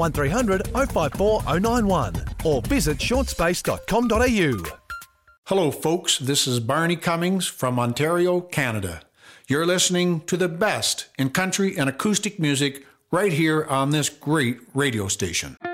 1300 054 091 or visit shortspace.com.au. Hello, folks. This is Barney Cummings from Ontario, Canada. You're listening to the best in country and acoustic music right here on this great radio station.